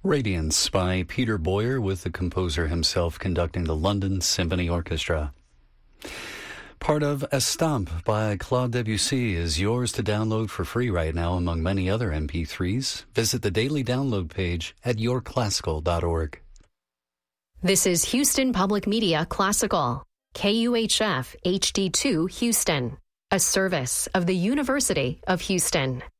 Radiance by Peter Boyer, with the composer himself conducting the London Symphony Orchestra. Part of Estampes by Claude Debussy is yours to download for free right now, among many other MP3s. Visit the daily download page at yourclassical.org. This is Houston Public Media Classical, KUHF HD2 Houston, a service of the University of Houston.